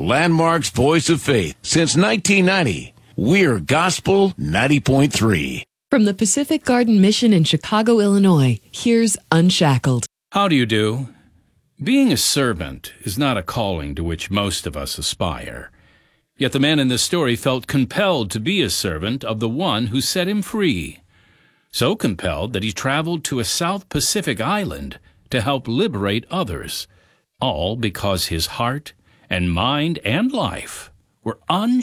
Landmark's voice of faith since 1990. We're Gospel 90.3. From the Pacific Garden Mission in Chicago, Illinois, here's Unshackled. How do you do? Being a servant is not a calling to which most of us aspire. Yet the man in this story felt compelled to be a servant of the one who set him free. So compelled that he traveled to a South Pacific island to help liberate others, all because his heart and mind and life were unshackled.